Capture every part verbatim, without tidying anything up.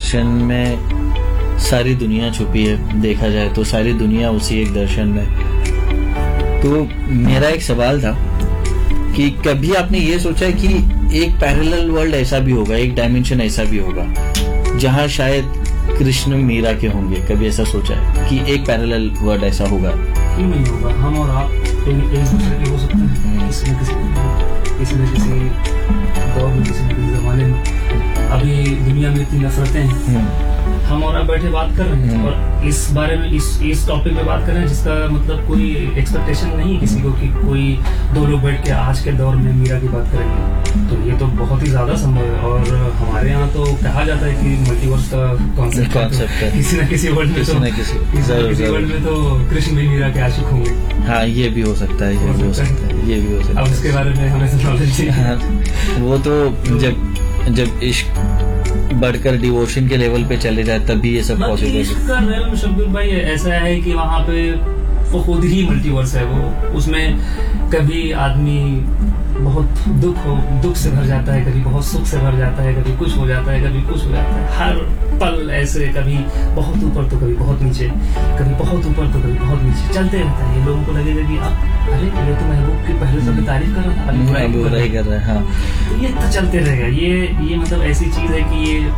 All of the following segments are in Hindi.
दर्शन में सारी दुनिया छुपी है, देखा जाए तो सारी दुनिया उसी एक दर्शन में। तो मेरा एक सवाल था कि कभी आपने ये सोचा है कि एक पैरेलल वर्ल्ड ऐसा भी होगा, एक डायमेंशन ऐसा भी होगा जहाँ शायद कृष्ण मीरा के होंगे? कभी ऐसा सोचा है कि एक पैरेलल वर्ल्ड ऐसा होगा? क्यों नहीं होगा? हम और आप एक दूसरे के हो सकते हैं, किसी न किसी किसी न किसी दौर में, किसी न किसी जमाने में। अभी दुनिया में इतनी नफरतें हैं, हम और आप बैठे बात कर रहे हैं और इस बारे में, इस इस टॉपिक पे बात कर रहे हैं जिसका मतलब कोई एक्सपेक्टेशन नहीं है किसी को कि कोई दो लोग बैठ के आज के दौर में मीरा की बात करेंगे। तो ये तो बहुत ही ज्यादा संभव है। और हमारे यहाँ तो कहा जाता है कि मल्टीवर्स का कॉन्सेप्ट है, किसी न किसी वर्ल्ड में तो किसी वर्ल्ड में तो कृष्ण भी मीरा के आशिक होंगे। हाँ, ये भी हो सकता है, ये भी हो सकता है, ये भी हो सकता है। अब इसके बारे में हमें नॉलेज नहीं। वो तो जब जब इश्क बढ़कर डिवोशन के लेवल पे चले जाए तभी ये सब पॉसिबल है। इश्क का लेवल शब्बीर भाई ऐसा है कि वहाँ पे वो खुद ही मल्टीवर्स है। वो उसमें कभी आदमी बहुत दुख हो दुख से भर जाता है, कभी बहुत सुख से भर जाता है, कभी कुछ हो जाता है, कभी कुछ हो जाता है। हर पल ऐसे, कभी बहुत ऊपर तो कभी बहुत नीचे, कभी बहुत ऊपर तो कभी बहुत नीचे चलते रहता है। ये लोगों को लगेगा कि अब अरे ये तो महबूब की पहले से तारीफ कर रहा था, अभी बुराई बुराई कर रहा है। हाँ, तो ये तो चलते रहेगा। ये ये मतलब ऐसी चीज है कि ये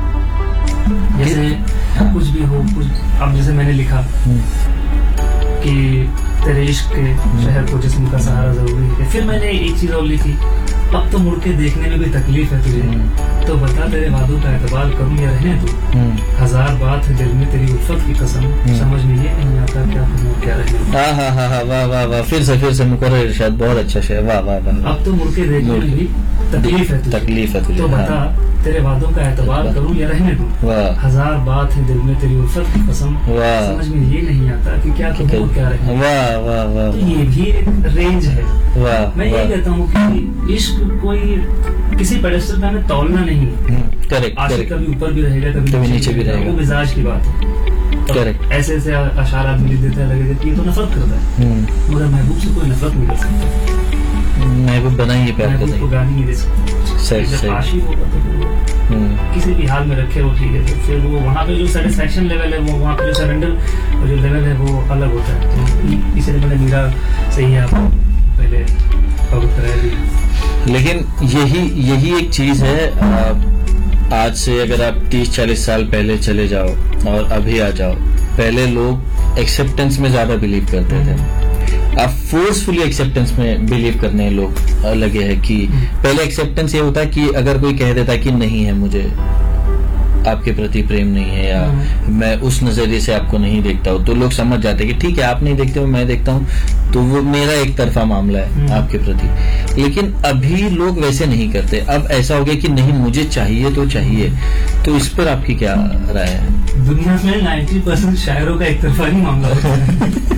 जैसे कुछ भी हो, कुछ अब जैसे मैंने लिखा कि तेरे इश्क के शहर को जिस्म का सहारा जरूरी है। फिर मैंने एक चीज और लिखी, अब तो मुड़ के देखने में भी तकलीफ है तुझे, तो बता तेरे वादों का एतबार करूं या रहने दूं। हजार बात है दिल में तेरी उल्फत की कसम, समझ में ये नहीं आता क्या करूं क्या रहने। हाँ हाँ हाँ हाँ, वाह वाह वाह, फिर से फिर से मुकर्रर इरशाद, बहुत अच्छा शेर, वाह वाह वाह। अब तो मुड़ के देखने में भी तकलीफ है तुझे, तकलीफ है तुझे, तो बता तेरे वादों का एतबार करूं या रहने दूं। हजार बात है दिल में तेरी उल्फत की कसम, समझ में ये नहीं आता कि क्या करूं क्या रहने। वाह वाह वाह, ये भी एक रेंज है। वाह, मैं ये कहता हूँ कि इश्क कोई किसी पेडेस्टल पे हमें तौलना नहीं है। करेक्ट, आशिक कभी ऊपर भी रहेगा, कभी कभी नीचे भी रहेगा, वो मिजाज की बात है। करेक्ट, ऐसे ऐसे अशार आदमी लिख देता है, लगेगा कि ये तो नफरत करता है, मगर महबूब से कोई नफरत नहीं कर सकता। महबूब बना ही प्यार करता है, को गाली नहीं दे सकता। सही सही, आशिक होगा तो किसी भी हाल में रखे वो ठीक है। तो फिर वो वहाँ पे जो सेटिस्फेक्शन लेवल है, वो वहाँ पे जो सरेंडर जो लेवल है वो अलग होता है। तो इसलिए मैंने मेरा सही है, आप पहले अवगत कराया भी। लेकिन यही यही एक चीज है, आज से अगर आप तीस चालीस साल पहले चले जाओ और अभी आ जाओ, पहले लोग एक्सेप्टेंस में ज्यादा बिलीव करते थे, अब फोर्सफुली एक्सेप्टेंस में बिलीव करने लोग लगे हैं। कि पहले एक्सेप्टेंस ये होता है कि अगर कोई कह देता कि नहीं है, मुझे आपके प्रति प्रेम नहीं है, या मैं उस नजरिए से आपको नहीं देखता हूँ, तो लोग समझ जाते हैं कि ठीक है, आप नहीं देखते हो, मैं देखता हूँ, तो वो मेरा एक तरफा मामला है आपके प्रति। लेकिन अभी लोग वैसे नहीं करते, अब ऐसा हो गया कि नहीं, मुझे चाहिए तो चाहिए। तो इस पर आपकी क्या राय है? दुनिया में नब्बे परसेंट शायरों का एक तरफा ही मामला होता है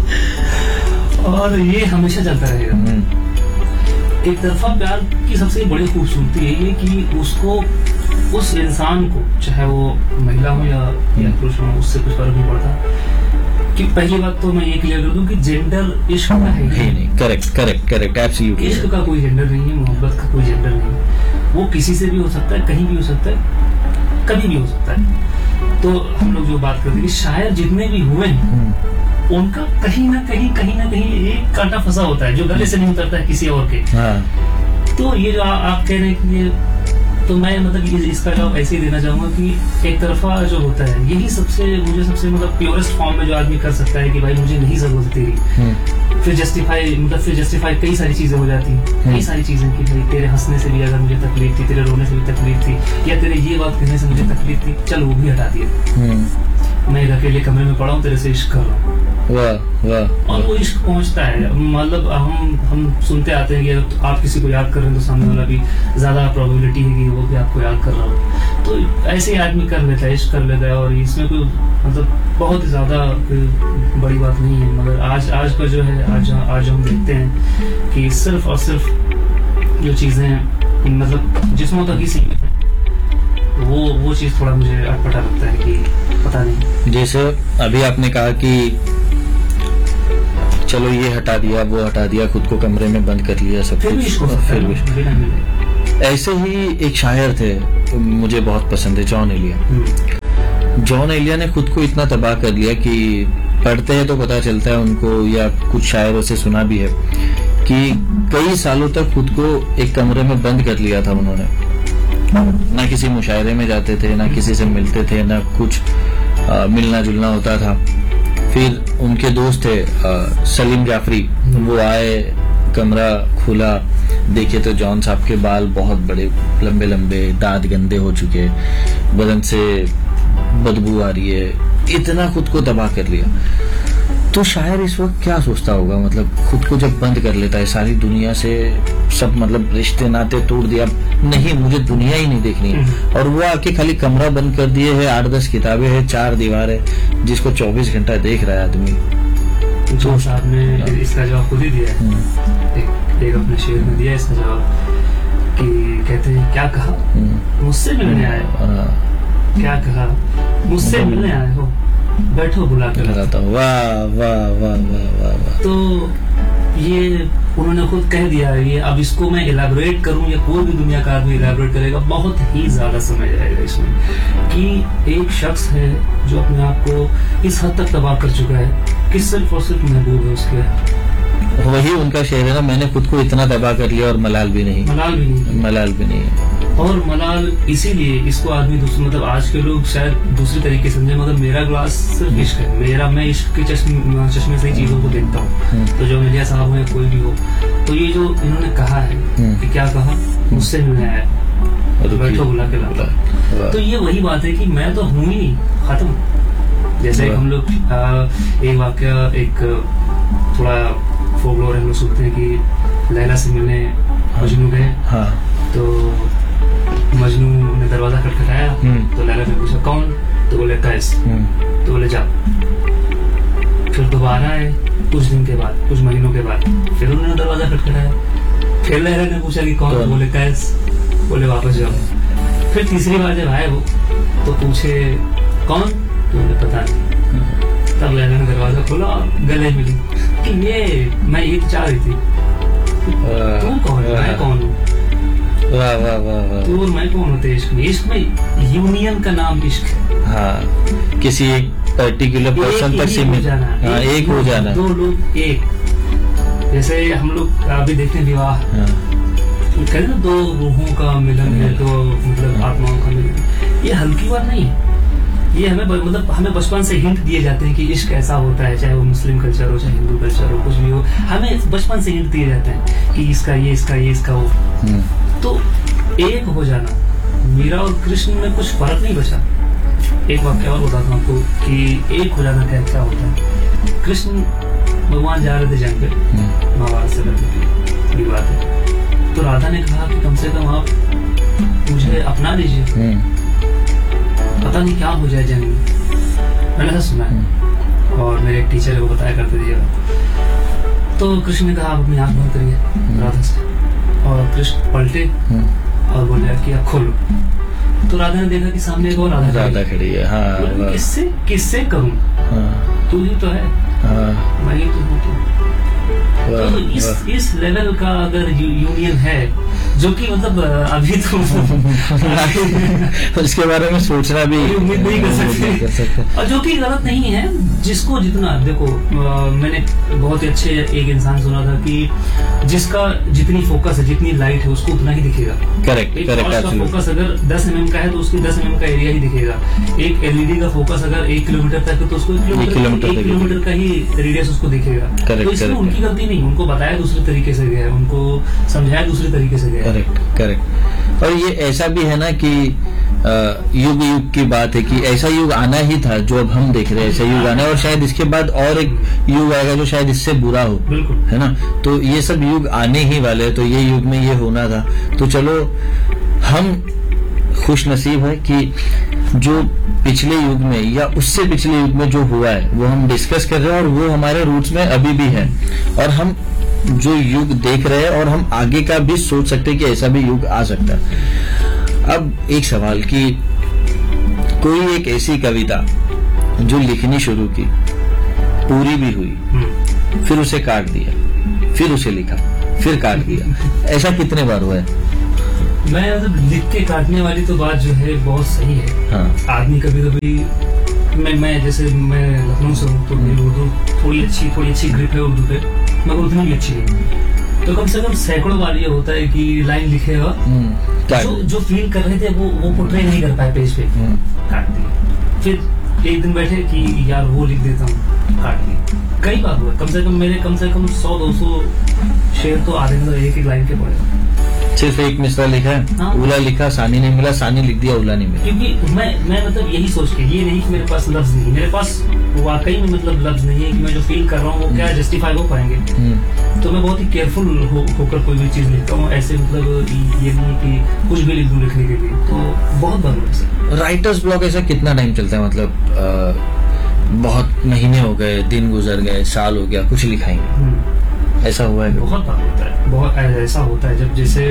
और ये हमेशा चलता रहेगा। एक तरफा प्यार की सबसे बड़ी खूबसूरती है ये कि उसको, उस इंसान को, चाहे वो महिला हो या पुरुष हो, उससे कुछ फर्क नहीं पड़ता। कि पहली बात तो मैं ये क्लियर कर दूं कि जेंडर इश्क का है ही नहीं। Correct correct correct, absolutely. इश्क का कोई जेंडर नहीं है, मोहब्बत का कोई जेंडर नहीं है। वो किसी से भी हो सकता है, कहीं भी हो सकता है, कभी भी हो सकता है। तो हम लोग जो बात करते हैं कि शायर जितने भी हुए हैं, उनका कहीं ना कहीं कहीं ना कहीं एक कांटा फंसा होता है जो गले से नहीं उतरता है किसी और के। हाँ। तो ये जो आ, आप कह रहे हैं कि ये, तो मैं मतलब इसका जवाब ऐसे ही देना चाहूंगा कि एक तरफा जो होता है, यही सबसे मुझे सबसे मतलब प्योरेस्ट फॉर्म में जो आदमी कर सकता है कि भाई मुझे नहीं जरूरत तेरी। फिर जस्टिफाई मतलब फिर जस्टिफाई कई सारी चीजें हो जाती हैं, कई सारी चीजें कि भाई तेरे हंसने से भी अगर मुझे तकलीफ थी, तेरे रोने से भी तकलीफ थी, या तेरे ये बात कहने से मुझे तकलीफ थी, चल वो भी हटा दिया। मैं अकेले कमरे में पड़ा हूँ, तेरे से इश्क कर रहा हूँ। वाह वाह। और वो इश्क पहुंचता है। मतलब हम हम सुनते आते हैं कि आप किसी को याद कर रहे हैं तो सामने वाला भी ज्यादा प्रोबेबिलिटी है कि वो भी आपको याद कर रहा हो। तो ऐसे ही आदमी कर लेता है, इश्क कर लेता है, और इसमें कोई मतलब बहुत ज्यादा बड़ी बात नहीं है। मगर आज आज का जो है, आज आज हम देखते हैं कि सिर्फ और सिर्फ जो चीजें मतलब जिस्मों तक ही सीमित है, वो वो चीज थोड़ा मुझे अटपटा लगता है कि पता नहीं। जैसे अभी आपने कहा कि चलो ये हटा दिया, वो हटा दिया, खुद को कमरे में बंद कर लिया, सब कुछ, फिर भी ऐसे ही एक शायर थे, मुझे बहुत पसंद है, जॉन एलियट। जॉन एलिया ने खुद को इतना तबाह कर लिया कि पढ़ते हैं तो पता चलता है उनको, या कुछ शायरों से सुना भी है कि कई सालों तक खुद को एक कमरे में बंद कर लिया था उन्होंने। ना किसी मुशायरे में जाते थे, ना किसी से मिलते थे, ना कुछ आ, मिलना जुलना होता था। फिर उनके दोस्त थे आ, सलीम जाफरी, वो आए, कमरा खुला, देखे तो जॉन साहब के बाल बहुत बड़े लंबे लंबे, दांत गंदे हो चुके, बदन से बदबू आ रही है, इतना खुद को तबाह कर लिया। तो शायर इस वक्त क्या सोचता होगा, मतलब खुद को जब बंद कर लेता है, सारी दुनिया से सब मतलब रिश्ते नाते तोड़ दिया, नहीं मुझे दुनिया ही नहीं देखनी है, और वो आके खाली कमरा बंद कर दिए है, आठ दस किताबें हैं, चार दीवार है, जिसको चौबीस घंटा देख रहा है आदमी। तो साहब ने इसका जवाब खुद ही दिया है, एक, एक अपने शेर में दिया इसका जवाब कि कहते हैं क्या कहा मुझसे मिलने आए, क्या कहा मुझसे मिलने आए हो, बैठो बुला कर लगाता हूँ। वाह वाह वाह वाह वाह वाह। तो ये उन्होंने खुद कह दिया है, ये अब इसको मैं इलैबोरेट करूं या कोई भी दुनिया का आदमी इलैबोरेट करेगा, बहुत ही ज्यादा समय जाएगा इसमें, कि एक शख्स है जो अपने आप को इस हद तक तबाह कर चुका है कि सिर्फ और सिर्फ महबूब है उसके। वही उनका शेर है ना, मैंने खुद को इतना तबाह कर लिया और मलाल भी नहीं, मलाल भी नहीं, मलाल भी नहीं। और मलाल इसीलिए इसको आदमी दूसरे, मतलब आज के लोग शायद दूसरे तरीके समझे, मगर मेरा ग्लास सिर्फ इश्क है, मेरा मैं इश्क के चश्मे चश्मे से ही चीजों को देखता हूँ। तो जो एलिया साहब है, कोई भी हो, तो ये जो इन्होंने कहा है कि क्या कहा मुझसे मिलने आया, बैठो बुला के लाता, तो ये वही बात है कि मैं तो हूँ ही नहीं, खत्म। जैसे हम लोग एक वाक्य, एक थोड़ा फोकलोर हम लोग सुनते हैं कि लैला से मिलने मजनू गए, हाँ। तो मजनू ने दरवाजा खटखटाया, तो लैला ने पूछा कौन, तो बोले कैस, तो बोले जा। फिर दोबारा आए कुछ दिन के बाद, कुछ महीनों के बाद, फिर उन्होंने दरवाजा खटखटाया, फिर लैला ने पूछा कि कौन, बोले कैस, बोले वापस जाओ। फिर तीसरी बार जब आए वो, तो पूछे कौन, तो बोले पता नहीं। तब लैला ने दरवाजा खोला और गले मिली कि ये मैं ये चाह रही थी, तू कौन है, मैं कौन हूँ, वाह वाह वाह वाह। तो मैं कौन होते इश्क में, इश्क में यूनियन का नाम इश्क है। हाँ, किसी एक पर्टिकुलर पर्सन तक सीमित, हाँ, एक हो जाना, दो लोग एक, जैसे हम लोग अभी देखते हैं विवाह, हाँ। कहते हैं दो रूहों का मिलन है, तो मतलब आत्माओं का मिलन, ये हल्की बात नहीं है। ये हमें मतलब हमें बचपन से हिंट दिए जाते हैं कि इश्क ऐसा होता है, चाहे वो मुस्लिम कल्चर हो, चाहे हिंदू कल्चर हो, कुछ भी हो, हमें बचपन से हिंट दिए जाते हैं कि इसका ये, इसका ये, इसका वो। तो एक हो जाना, मीरा और कृष्ण में कुछ फर्क नहीं बचा। एक वाक्य और बताता हूँ आपको कि एक हो जाना क्या क्या होता है। कृष्ण भगवान जा रहे थे जंग पे, महाभारत से लड़ने की बात है, तो राधा ने कहा कि कम से कम आप मुझे अपना लीजिए, पता नहीं क्या हो जाए जंग में, मैंने ऐसा सुना है, और मेरे एक टीचर है वो बताया करते थे। तो कृष्ण ने कहा आप अपनी आंख बंद करिए राधा से, और कृष्ण पलटे और बोले कि आप खोलो। तो राधा ने देखा कि सामने एक और राधा राधा खड़ी है, हाँ। किससे किससे करूं, हाँ। तू ही तो है, हाँ। मैं ही तो हूँ। तो इस इस लेवल का अगर यूनियन है, जो कि मतलब अभी तो उसके बारे में सोचना भी उम्मीद नहीं कर सकते, कर सकते। और जो कि गलत नहीं है, जिसको जितना देखो, आ, मैंने बहुत ही अच्छे एक इंसान सुना था कि जिसका जितनी फोकस है, जितनी लाइट है, उसको उतना ही दिखेगा। Correct correct. का फोकस अगर दस एम एम का है तो उसकी दस एम एम का एरिया ही दिखेगा। एक एलईडी का फोकस अगर एक किलोमीटर तक है तो उसको एक किलोमीटर एक किलोमीटर का ही रेडियस उसको दिखेगा। तो इसमें उनकी गलती नहीं, उनको बताया दूसरे तरीके से गया है, उनको समझाया दूसरे तरीके से गया। Correct correct. और ये ऐसा भी है ना कि युग युग की बात है कि ऐसा युग आना ही था जो अब हम देख रहे हैं, ऐसा युग आना है, और शायद इसके बाद और एक युग आएगा जो शायद इससे बुरा हो, है ना। तो ये सब युग आने ही वाले हैं, तो ये युग में ये होना था। तो चलो हम खुश नसीब है कि जो पिछले युग में या उससे पिछले युग में जो हुआ है वो हम डिस्कस कर रहे हैं, और वो हमारे रूट्स में अभी भी है, और हम जो युग देख रहे हैं और हम आगे का भी सोच सकते हैं कि ऐसा भी युग आ सकता है। अब एक सवाल कि कोई एक ऐसी कविता जो लिखनी शुरू की, पूरी भी हुई, फिर उसे काट दिया, फिर उसे लिखा, फिर काट दिया, ऐसा कितने बार हुआ है? मैं मतलब लिख के काटने वाली तो बात जो है बहुत सही है। हाँ। आदमी कभी कभी मैं मैं जैसे मैं लखनऊ से हूँ तो मेरी उर्दू थोड़ी अच्छी थोड़ी अच्छी ग्रिप है उर्दू पे, मगर उतनी भी अच्छी नहीं। तो कम से कम सैकड़ों बार ये होता है कि लाइन लिखे और जो जो फील कर रहे थे वो वो पोर्ट्रे नहीं कर पाए पेज पे, काट दिए। फिर एक दिन बैठे कि यार वो लिख देता हूँ, काट दिए। कई बार हुआ, कम से कम मेरे कम से कम सौ दो सौ शेर तो आधे में एक एक लाइन के पड़े। सिर्फ एक मिसरा लिखा है, हाँ? उला लिखा, सानी नहीं मिला, सानी लिख दिया, उला नहीं मिला। क्योंकि मैं मैं मतलब यही सोच के, ये नहीं कि मेरे पास लफ्ज नहीं, मेरे पास वाकई में मतलब लफ्ज नहीं है कि मैं जो फील कर रहा हूँ वो क्या जस्टिफाई हो पाएंगे। तो मैं बहुत ही केयरफुल हो, होकर कोई भी चीज लिखता हूँ। ऐसे मतलब ये नहीं कि कुछ भी लिख दूं लिखने के लिए, तो बहुत बार हुआ। राइटर्स ब्लॉक ऐसा कितना टाइम चलता है? मतलब आ, बहुत महीने हो गए, दिन गुजर गए, साल हो गया, कुछ लिखा ही नहीं, ऐसा हुआ है? बहुत बार होता है, बहुत ऐसा होता है जब जैसे,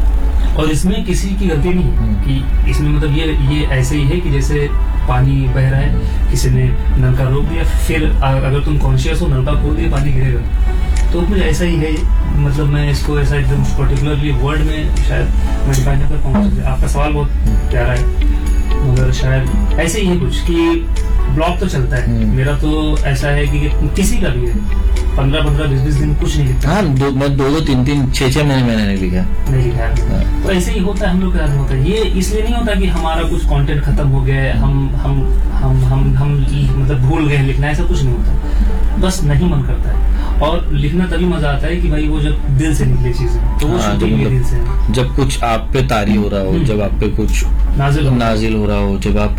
और इसमें किसी की गलती नहीं है कि इसमें मतलब ये ये ऐसे ही है कि जैसे पानी बह रहा है, किसी ने नलका रोक दिया, फिर अगर तुम कॉन्शियस हो नलका खोल दिया, पानी गिरेगा। तो कुछ ऐसा ही है। मतलब मैं इसको ऐसा एकदम पर्टिकुलरली वर्ड में शायद मैं डिफाइन कर पाऊँ। आपका सवाल बहुत प्यारा है, मगर शायद ऐसे ही है कुछ कि ब्लॉग तो चलता है मेरा, तो ऐसा है कि किसी का भी है पंद्रह पंद्रह बीस बीस दिन कुछ नहीं लिखता। हाँ, दो मैं दो दो तीन तीन छह छह महीने मैंने नहीं लिखा नहीं लिखा है। तो ऐसे ही होता है, हम लोग के साथ होता है। ये इसलिए नहीं होता कि हमारा कुछ कंटेंट खत्म हो गया है, हम हम हम हम हम मतलब भूल गए लिखना, ऐसा कुछ नहीं होता, बस नहीं मन करता है। और लिखना तभी मजा आता है कि भाई वो जब दिल से निकले चीजें, तो वो हाँ, शूटिंग भी दिल से है। जब कुछ आप पे तारी हो रहा हो, जब आप पे कुछ नाजिल हो, नाजिल हो रहा हो, जब आप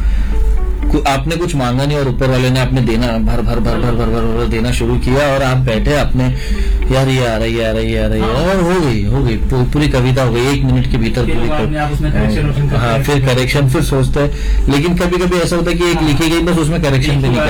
आपने कुछ मांगा नहीं और ऊपर वाले ने आपने देना भर भर भर भर भर भर भर देना शुरू किया, और आप बैठे अपने यार ये आ रही है आ रही है आ रही है, और हो गई हो गई पूरी कविता हो गई एक मिनट के भीतर पूरी। हाँ, फिर करेक्शन, फिर सोचते हैं। लेकिन कभी कभी ऐसा होता है कि एक लिखी गई बस उसमें करेक्शन भी नहीं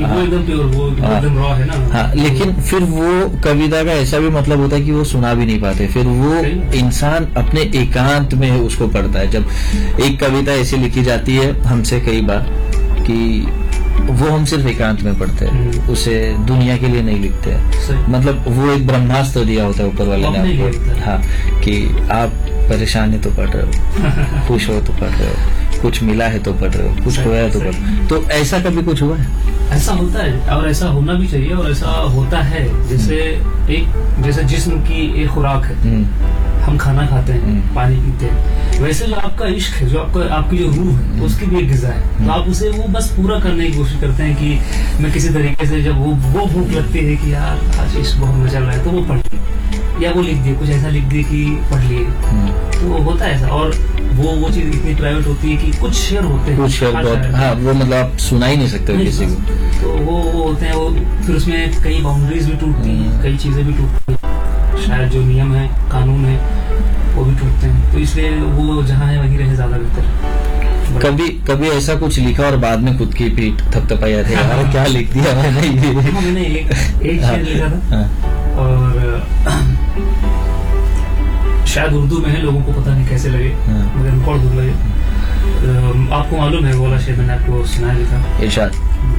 करना। हाँ, लेकिन फिर वो कविता का ऐसा भी मतलब होता है कि वो सुना भी नहीं पाते, फिर वो इंसान अपने एकांत में उसको पढ़ता है। जब एक कविता ऐसी लिखी जाती है हमसे कई बार कि वो हम सिर्फ एकांत में पढ़ते हैं, उसे दुनिया के लिए नहीं लिखते हैं। मतलब वो एक ब्रह्मास्त्र दिया होता है ऊपर वाले ने आपको, हाँ, कि आप परेशान है तो पढ़ रहे हो, खुश हो तो पढ़ रहे हो, कुछ मिला है तो पढ़ रहे हो, कुछ खोया है तो पढ़ रहे हो। तो ऐसा कभी कुछ हुआ है? ऐसा होता है, और ऐसा होना भी चाहिए, और ऐसा होता है। जैसे एक जैसे जिस्म की एक खुराक है, हम खाना खाते हैं, पानी पीते हैं, वैसे जो आपका इश्क है, जो आपका आपकी जो रूह है, उसकी भी एक ग़िज़ा है। तो आप उसे वो बस पूरा करने की कोशिश करते हैं कि मैं किसी तरीके से, जब वो वो भूख लगती है कि यार आज इश्क बहुत मजा चल रहा है, तो वो पढ़ लिए, या वो लिख दिए, कुछ ऐसा लिख दिए कि पढ़ लिए। तो वो होता है ऐसा। और वो वो चीज इतनी प्राइवेट होती है कि कुछ शेयर होते हैं, कुछ शेयर बहुत, हाँ, वो मतलब आप सुना ही नहीं सकते किसी को। तो वो वो होते हैं, वो फिर उसमें कई बाउंड्रीज भी टूटती हैं, कई चीजें भी टूटती हैं, शायद जो नियम है, कानून है, वो भी टूटते हैं। तो इसलिए वो जहाँ है वहीं रहे ज्यादा बेहतर। कभी कभी ऐसा कुछ लिखा और बाद में खुद की पीठ थपथपाई जाती है, यार क्या लिख दिया मैंने ये। हाँ, मैंने एक एक शेर लिखा था, और शायद उर्दू में है, लोगों को पता नहीं कैसे लगे, मगर रिकॉर्ड हो लगे। आपको मालूम है वो वाला शेर मैंने आपको सुनाया भी था, इरशाद।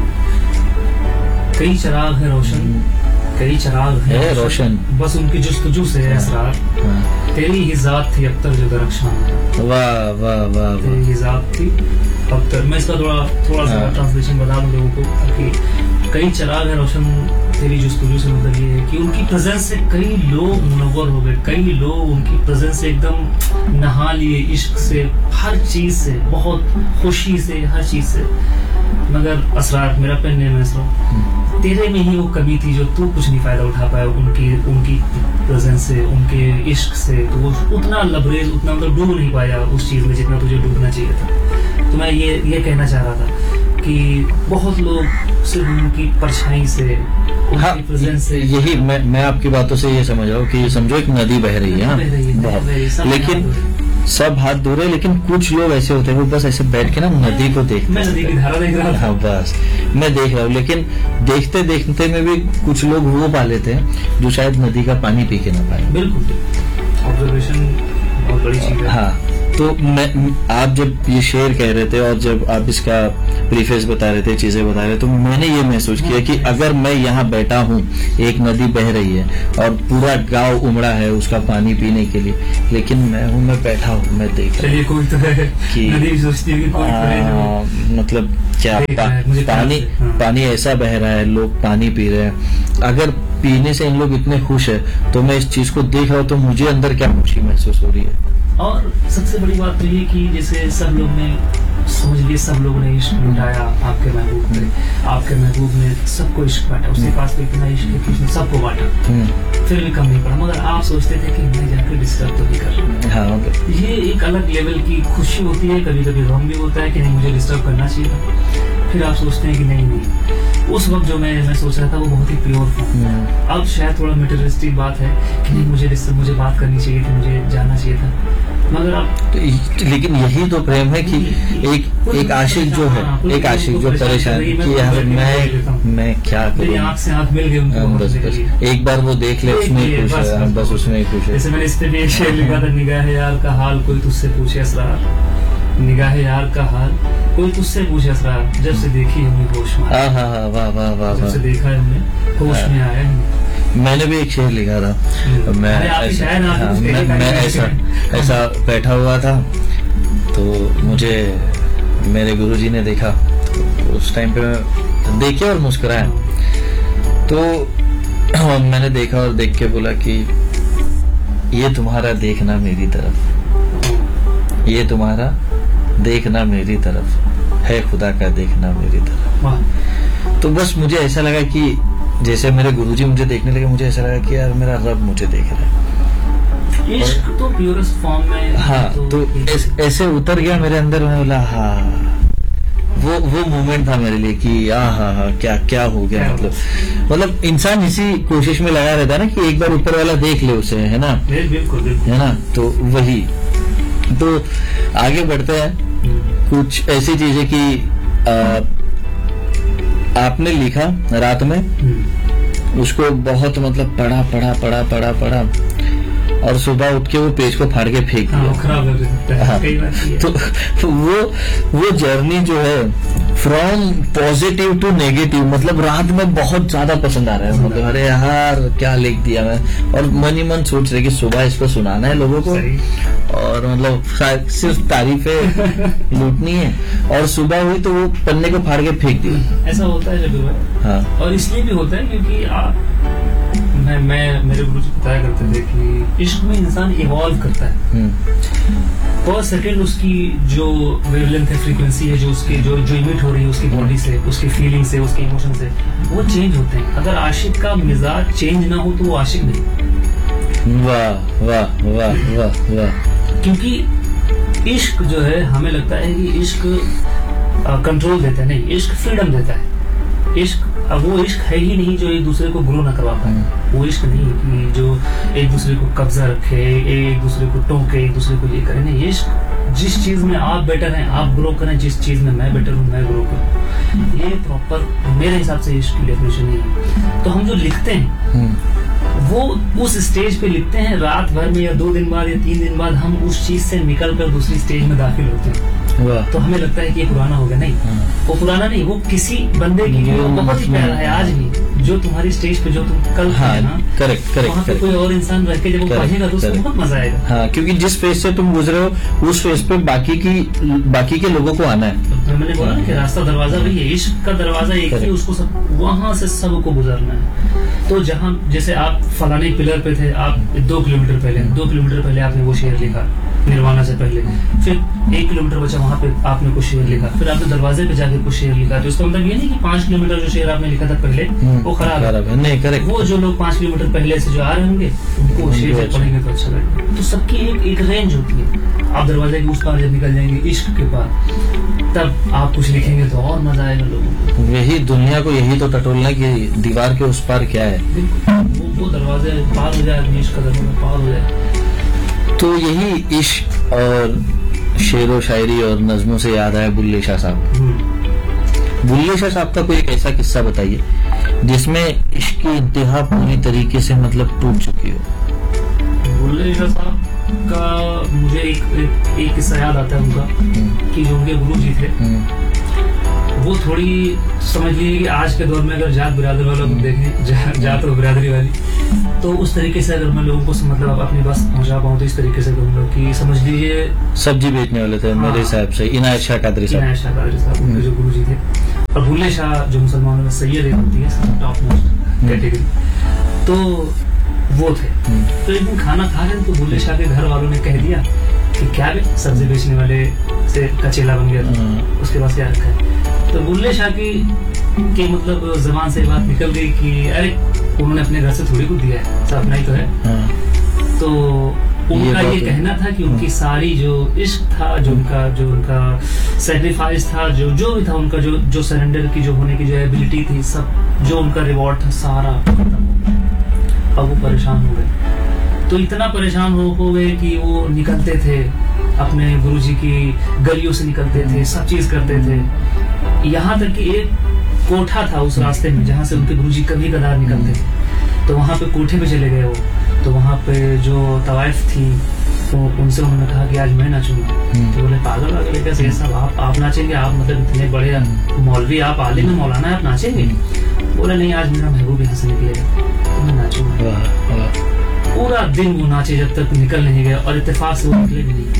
कई चिराग है रोशन, कई चिराग है रोशन, बस उनकी जुस्तजू से है असरार, तेरी ही जात थी अख्तर जो दरख्शान। वाह वाह वाह, तेरी ही जात थी अख्तर। मैं इसका थोड़ा थोड़ा सा ट्रांसलेशन बता दूं लोगों को कि कई चिराग है रोशन तेरी जुस्तजू से, मतलब ये है कि उनकी प्रेजेंस से कई लोग मुनव्वर हो गए, कई लोग उनकी प्रेजेंस से एकदम नहा लिए, इश्क से, हर चीज से, बहुत खुशी से, हर चीज से। मगर असरार, मेरा पेन नेम है असरार, तेरे में ही वो कमी थी जो तू कुछ नहीं फायदा उठा पाया उनकी उनकी प्रेजेंस से, उनके इश्क से। तो वो उतना लबरेज, उतना मतलब डूब नहीं पाया उस चीज में जितना तुझे डूबना चाहिए था। तो मैं ये ये कहना चाह रहा था कि बहुत लोग सिर्फ उनकी परछाई से, उनकी हाँ, प्रेजेंस से। यही मैं मैं आपकी बातों से ये समझ रहा हूँ कि समझो एक नदी बह रही है, बह रही है, बहुत, बह रही है, लेकिन सब हाथ धो रहे, लेकिन कुछ लोग ऐसे होते हैं वो बस ऐसे बैठ के ना नदी को देखते हैं। मैं नदी की धारा देख रहा था। हाँ, बस मैं देख रहा हूँ, लेकिन देखते देखते में भी कुछ लोग वो पा लेते हैं जो शायद नदी का पानी पी के ना पाए। बिल्कुल, ऑब्जर्वेशन बहुत बड़ी चीज है। हाँ, तो मैं आप जब ये शेर कह रहे थे और जब आप इसका प्रीफेस बता रहे थे, चीजें बता रहे थे, तो मैंने ये महसूस किया कि अगर मैं यहाँ बैठा हूँ, एक नदी बह रही है और पूरा गांव उमड़ा है उसका पानी पीने के लिए, लेकिन मैं हूँ, मैं बैठा हूँ, मैं देख रहा हूँ कोई तो है कि नदी सोचती है कि कोई तो है जो मतलब क्या पा, मुझे पानी हाँ। पानी ऐसा बह रहा है, लोग पानी पी रहे हैं। अगर पीने से इन लोग इतने खुश है तो मैं इस चीज को देख रहा हूँ तो मुझे अंदर क्या खुशी महसूस हो रही है। और सबसे बड़ी बात तो ये कि जैसे सब लोग ने समझ लिए, सब लोगों ने इश्क लुटाया आपके महबूब पे, आपके महबूब ने सबको इश्क बांटा, उसके पास तो इतना इश्क है कि उसने सबको बांटा, फिर भी कम नहीं पड़ा। मगर आप सोचते थे कि मैं जाकर डिस्टर्ब तो नहीं कर रहा। हाँ, ये एक अलग लेवल की खुशी होती है, कभी कभी गम भी होता है कि नहीं मुझे डिस्टर्ब करना चाहिए था, फिर आप सोचते हैं कि नहीं नहीं उस वक्त जो मैं मैं सोच रहा था वो बहुत ही प्योर था। अब शायद थोड़ा मटेरियलिस्टिक बात है कि नहीं मुझे मुझे बात करनी चाहिए थी, मुझे जाना चाहिए था, मगर आप तो, लेकिन यही तो प्रेम है कि एक एक आशिक जो है, एक आशिक जो परेशान कि यार मैं मैं क्या करूं, आँख से आँख मिल गए, बस बस एक बार वो देख ले, उसमें ही खुश है, बस उसमें ही खुश है। जैसे मैंने इस पे भी एक शेर लिखा था, निगाह यार का हाल कोई तुझसे पूछे असरार, निगाह यार का हाल कोई तुझसे पूछे असरार, जब से देखी हमने होश में आया। हाँ हाँ वाह वाह वाह जब से देखा है हमने होश में आया ही। मैंने भी एक शेर लिखा था, मैं ऐसा, हाँ, मैं, मैं ऐसा ऐसा बैठा हुआ था तो मुझे मेरे गुरुजी ने देखा, उस टाइम पे देखे और मुस्कुराया, तो मैंने देखा और देख के बोला कि ये तुम्हारा देखना मेरी तरफ, ये तुम्हारा देखना मेरी तरफ है, खुदा का देखना मेरी तरफ। तो बस मुझे ऐसा लगा कि जैसे मेरे गुरुजी मुझे देखने लगे, मुझे ऐसा लगा कि यार मेरा रब मुझे देख रहा है। इश्क तो प्योरेस्ट फॉर्म में, हाँ, तो ऐस, ऐसे उतर गया मेरे अंदर, मैं बोला हाँ, वो वो मोमेंट था मेरे लिए कि आ हाँ हाँ क्या क्या हो गया। मतलब मतलब इंसान इसी कोशिश में लगा रहता है ना कि एक बार ऊपर वाला देख ले उसे, है ना, बिल्कुल बिल्कुल, है ना। तो वही, तो आगे बढ़ते हैं। कुछ ऐसी चीजें कि आ, आपने लिखा रात में, उसको बहुत मतलब पढ़ा पढ़ा पढ़ा पढ़ा पढ़ा और सुबह उठ के वो पेज को फाड़ के फेंक दिया। खराब हो जाता है, हाँ, कई बार किया। तो वो वो जर्नी जो है फ्रॉम पॉजिटिव टू नेगेटिव, मतलब रात में बहुत ज्यादा पसंद आ रहा है, मतलब अरे यार क्या लिख दिया मैं, और मन ही मन सोच रहे कि सुबह इसको सुनाना है लोगों को, और मतलब सिर्फ तारीफें लूटनी है, और सुबह हुई तो वो पन्ने को फाड़ के फेंक दिया। ऐसा होता है जब भाई, हाँ, और इसलिए भी होता है क्योंकि आप मैं, मैं मेरे गुरुजी बताया करते थे कि इश्क में इंसान इवॉल्व करता है, पर सेकंड उसकी जो वेवलेंथ है, फ्रीक्वेंसी है, जो उसकी जो जो इमिट हो रही है उसकी बॉडी से, उसकी फीलिंग से, उसके इमोशन से, वो चेंज होते हैं। अगर आशिक का मिजाज चेंज ना हो तो वो आशिक नहीं। वाह वाह वाह वाह वाह। क्योंकि इश्क जो है, हमें लगता है कि इश्क कंट्रोल देता है, नहीं, इश्क फ्रीडम देता है। इश्क अब वो इश्क है ही नहीं जो एक दूसरे को ग्रो ना करवा पाए, वो इश्क नहीं कि जो एक दूसरे को कब्जा रखे, एक दूसरे को टोके, एक दूसरे को ये करे, नहीं। इश्क जिस चीज में आप बेटर हैं आप ग्रो करें, जिस चीज में मैं बेटर हूँ मैं ग्रो करूँ, ये प्रॉपर मेरे हिसाब से इश्क की डेफिनेशन नहीं है। तो हम जो लिखते हैं वो उस स्टेज पे लिखते हैं, रात भर में या दो दिन बाद या तीन दिन बाद हम उस चीज से निकल कर दूसरी स्टेज में दाखिल होते हैं, तो हमें लगता है कि ये पुराना हो गया। नहीं, वो पुराना नहीं, वो किसी बंदे की जो बहुत ही प्यारा है आज भी, जो तुम्हारी स्टेज पे जो तुम कल हाँ, ना करेक्ट करेक्ट, वहाँ पे कोई और इंसान रह के जब वो पढ़ेगा तो उसको बहुत मजा आएगा। हाँ, क्योंकि जिस फेज से तुम गुजरे हो उस फेज पे बाकी की बाकी के लोगों को आना है। तो मैंने बोला ना कि रास्ता दरवाजा वही है, इश्क का दरवाजा एक ही, उसको सब वहां से सबको गुजरना है। तो जहाँ जैसे आप फलाने पिलर पे थे, आप दो किलोमीटर पहले दो किलोमीटर पहले आपने वो शेर लिखा निर्वाणा से पहले, फिर एक किलोमीटर बचा वहां पे आपने कुछ शेर लिखा, फिर आपने दरवाजे पे जाके कुछ शेर लिखा। तो इसका मतलब ये नहीं कि पांच किलोमीटर जो शेर आपने लिखा था पहले वो खराब है, नहीं करेक्ट। वो जो लोग पांच किलोमीटर पहले से जो आ रहे होंगे उनको शेर पढ़ेंगे तो अच्छा लगेगा। तो सबकी एक एक रेंज होती है। आप दरवाजे के उस पार जब निकल जाएंगे इश्क के पार, तब आप कुछ लिखेंगे तो और मजा आएगा लोगों को। यही दुनिया को यही तो टटोलना कि दीवार के उस पार क्या है। वो, वो दरवाजे पार हो जाए, आदमी इश्क का दरवाजा पार हो जाए। तो यही इश्क और शेरो शायरी और नज़मों से याद आया बुल्ले शाह साहब। बुल्ले शाह साहब का कोई एक ऐसा किस्सा बताइए जिसमें इश्क की इंतहा पूरी तरीके से मतलब टूट चुकी हो। बुल्ले शाह साहब का मुझे एक एक, एक किस्सा याद आता है उनका कि जो उनके गुरु जी थे वो थोड़ी समझ लीजिए कि आज के दौर में अगर जात बिरादर वालों को देखें जा, जात और बिरादरी वाली, तो उस तरीके से अगर मैं लोगों को मतलब अपनी बात पहुंचा पाऊँ तो इस तरीके से कहूँगा कि समझ लीजिए सब्जी बेचने वाले थे। हाँ, मेरे हिसाब से इनायत शाह कादरी साहब, इनायत शाह कादरी साहब उनके जो गुरु जी थे, और बुल्ले शाह जो मुसलमानों में सैयद एक होती है टॉप मोस्ट कैटेगरी, तो वो थे। तो एक दिन खाना खा रहे तो बुल्ले शाह के घर वालों ने कह दिया कि क्या बे सब्जी बेचने वाले से कचेला बन गया, उसके पास क्या रखा है। तो बुल्ले शाह की के मतलब जबान से बात निकल गई कि अरे उन्होंने अपने घर से थोड़ी कुछ दिया है, सब अपना ही तो है। तो उनका ये, ये कहना था कि उनकी सारी जो इश्क था, जो उनका जो उनका सैक्रिफाइस था, जो जो भी था उनका, जो जो सरेंडर की जो होने की जो एबिलिटी थी, सब जो उनका रिवॉर्ड था सारा खत्म हो गया। अब वो परेशान हो गए, तो इतना परेशान हो हो गए कि वो निकलते थे अपने गुरुजी की गलियों से, निकलते थे, सब चीज करते थे। यहाँ तक कि एक कोठा था उस रास्ते में जहाँ से उनके गुरुजी कभी कदार निकलते थे, तो वहाँ पे कोठे पे चले गए वो। तो वहाँ पे जो तवाइफ थी तो उनसे उन्होंने कहा कि आज मैं नाचूंगा। तो बोले पागल वागल कैसे सब आप आप नाचेंगे, आप मतलब इतने बड़े मौलवी, आप आलिम मौलाना, आप नाचेंगे? बोले नहीं, आज मेरा महबूब यहाँ से निकलेगा तो मैं नाचूंगा। पूरा दिन वो नाचे जब तक निकल नहीं गया, और इत्तेफाक से वो निकले भी नहीं।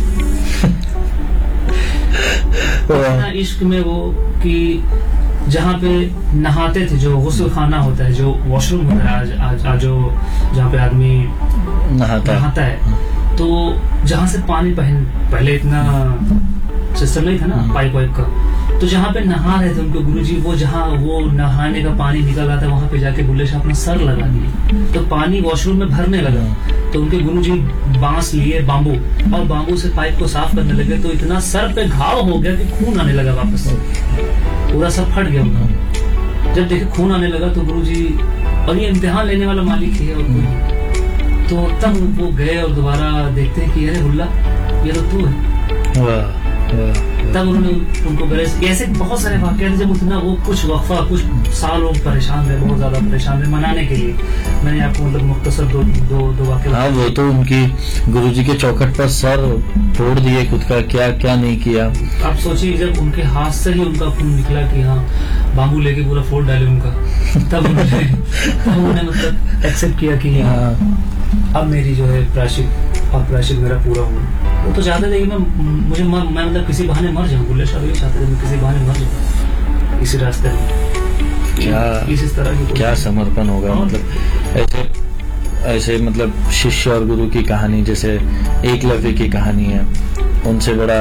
इतना इश्क में वो कि जहाँ पे नहाते थे, जो गुस्ल खाना होता है, जो वॉशरूम होता है आज आज, आज जो जहाँ पे आदमी नहाता, नहाता है, तो जहाँ से पानी पहन पहले इतना सिस्टम नहीं था ना पाइप वाइप का, तो जहाँ पे नहा रहे थे उनके गुरुजी, वो जहाँ वो नहाने का पानी निकल रहा था वहां पे जाके बुल्ले शाह अपना सर लगा दिए, तो पानी वॉशरूम में भरने लगा। तो उनके गुरुजी बांस लिए, बांबू, और बांबू से पाइप को साफ करने लगे, तो इतना सर पे घाव हो गया कि खून आने लगा वापस, पूरा सर फट गया उनका। जब देखे खून आने लगा तो गुरुजी, और ये इम्तिहान लेने वाला मालिक ही है और कोई, तो तब वो गए और दोबारा देखते हैं कि अरे बुल्ला ये तो तू है। तब उन्होंने उनको गले, ऐसे बहुत सारे वाकया थे जब उतना वो कुछ वक्फा, कुछ साल लोग परेशान रहे, बहुत ज्यादा परेशान रहे मनाने के लिए। मैंने आपको मतलब मुख्तसर दो दो दो वाकया। हाँ, वो तो उनकी गुरुजी के चौखट पर सर तोड़ दिए खुद का, क्या क्या नहीं किया। आप सोचिए जब उनके हाथ से ही उनका खून निकला कि हाँ बांबू लेके पूरा फोड़ डाले उनका, तब उन्होंने तब उन्होंने मतलब एक्सेप्ट किया कि हाँ अब मेरी जो है प्रायश्चित और प्रायश्चित मेरा पूरा हुआ। वो तो चाहते थे कि मैं मुझे मैं मतलब किसी बहाने मर जाऊं, बुल्ले शाह भी चाहते थे मैं किसी बहाने मर जाऊं इसी रास्ते में। क्या इस, इस तरह की क्या समर्पण होगा, मतलब ऐसे ऐसे मतलब शिष्य और गुरु की कहानी, जैसे एकलव्य की कहानी है, उनसे बड़ा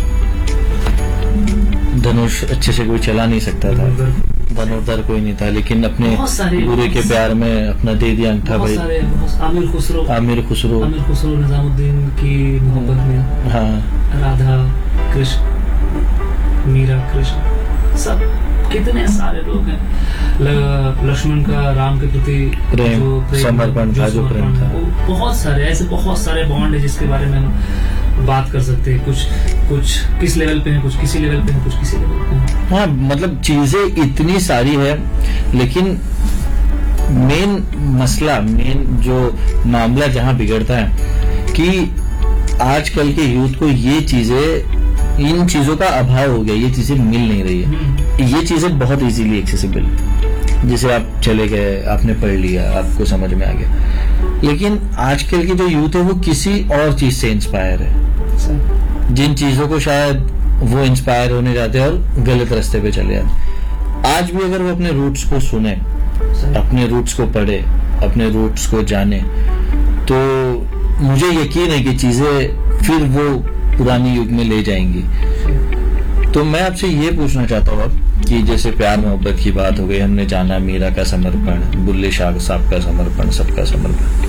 धनुष अच्छे से कोई चला नहीं सकता था, धनुर्धर कोई नहीं था, लेकिन अपने गुरु के प्यार में अपना दे दिया अंगूठा भाई। आमिर खुसरो आमिर खुसरो आमिर खुसरो निजामुद्दीन की मोहब्बत में, हाँ, राधा कृष्ण, मीरा कृष्ण, सब कितने सारे लोग हैं। लक्ष्मण का राम के प्रति प्रेम, समर्पण था, जो प्रेम था, बहुत सारे ऐसे बहुत सारे बॉन्ड है जिसके बारे में हम बात कर सकते हैं। कुछ कुछ किस लेवल पे है, कुछ किसी लेवल पे है, कुछ किसी लेवल पे है। हाँ, मतलब चीजें इतनी सारी है, लेकिन मेन मसला, मेन जो मामला जहाँ बिगड़ता है कि आजकल के यूथ को ये चीजें, इन चीजों का अभाव हो गया, ये चीजें मिल नहीं रही है। ये चीजें बहुत इजीली एक्सेसिबल, जैसे आप चले गए, आपने पढ़ लिया, आपको समझ में आ गया। लेकिन आजकल की जो यूथ है वो किसी और चीज से इंस्पायर है, जिन चीजों को शायद वो इंस्पायर होने जाते हैं और गलत रास्ते पे चले जाते। आज भी अगर वो अपने रूट्स को सुने, अपने रूट्स को पढ़े, अपने रूट्स को जाने, तो मुझे यकीन है कि चीजें फिर वो पुरानी युग में ले जाएंगी। तो मैं आपसे ये पूछना चाहता हूँ अब कि जैसे प्यार मोहब्बत की बात हो गई, हमने जाना मीरा का समर्पण, बुल्ले शाह साहब का समर्पण, सबका समर्पण।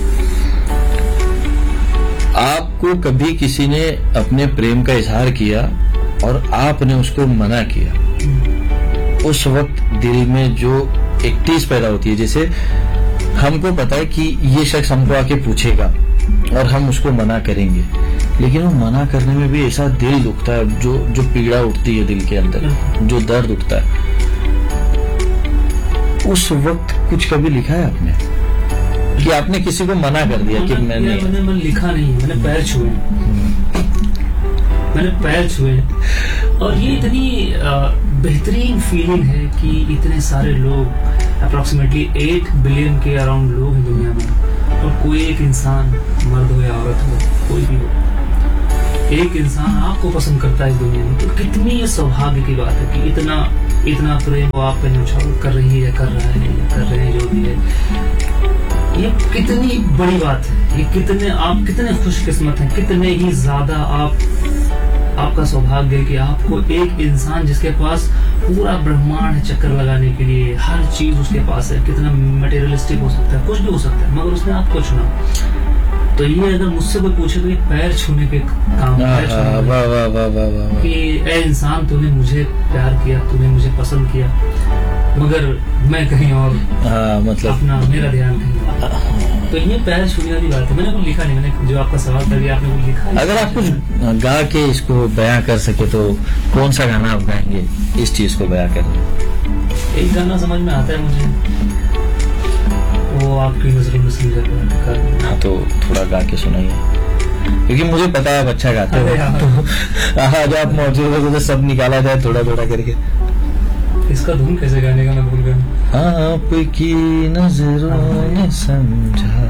आपको कभी किसी ने अपने प्रेम का इजहार किया और आपने उसको मना किया, उस वक्त दिल में जो एक टीस पैदा होती है, जैसे हमको पता है कि ये शख्स हमको आके पूछेगा और हम उसको मना करेंगे, लेकिन वो मना करने में भी ऐसा दिल दुखता है, जो जो पीड़ा उठती है दिल के अंदर, जो दर्द उठता है, उस वक्त कुछ कभी लिखा है आपने? कि आपने किसी को मना कर दिया कि मैंने मैंने मैंने मैंने लिखा नहीं है, मैंने पैर छुए, मैंने पैर छुए। और ये इतनी अ, बेहतरीन फीलिंग है कि इतने सारे लोग, अप्रोक्सीमेटली एट बिलियन के अराउंड लोग हैं दुनिया में, और कोई एक इंसान, मर्द हो या औरत हो, कोई भी हो, एक इंसान आपको पसंद करता है इस दुनिया में। तो कितनी ये सौभाग्य की बात है कि इतना इतना प्रेम वो आप पे न्यौछावर कर रही है या कर रहा है या कर रहे हैं, जो भी है। ये कितनी बड़ी बात है, ये कितने आप कितने खुशकिस्मत हैं, कितने ही ज्यादा आप आपका सौभाग्य है कि आपको एक इंसान जिसके पास पूरा ब्रह्मांड चक्कर लगाने के लिए हर चीज उसके पास है, कितना मटेरियलिस्टिक हो सकता है, कुछ भी हो सकता है, मगर उसने आपको चुना। तो ये अगर मुझसे कोई पूछे तो ये पैर छूने के काम, पैर छूने के- वाह वाह वाह वाह वाह। कि ए इंसान, तूने मुझे प्यार किया, तूने मुझे पसंद किया, मगर मैं कहीं और, हाँ मतलब अपना मेरा ध्यान कहीं और। तो ये पैर छूने वाली बात है। मैंने कुछ लिखा नहीं, मैंने जो आपका सवाल कर दिया, आपने कुछ लिखा है? अगर आप कुछ गा के इसको बयां कर सके तो कौन सा गाना आप गाएंगे इस चीज को बयां करने? एक गाना समझ में आता है मुझे, वो आपकी नजरों में समझा कर। हाँ तो थोड़ा गा के सुनाइए, क्योंकि मुझे पता है आप अच्छा गाते अरे हो। यार। तो आज आप मौजूद हो तो सब निकाला जाए थोड़ा थोड़ा करके। इसका धुन कैसे गाने का मैं भूल गया। आपकी नजरों ने समझा